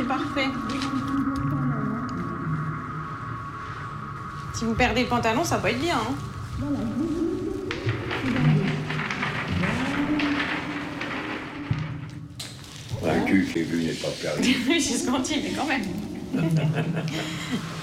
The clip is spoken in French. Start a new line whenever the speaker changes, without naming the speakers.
parfait. Si vous perdez le pantalon, ça va être bien. Hein.
Un cul qui est vu n'est pas perdu.
Oui, c'est ce qu'on dit, mais quand même.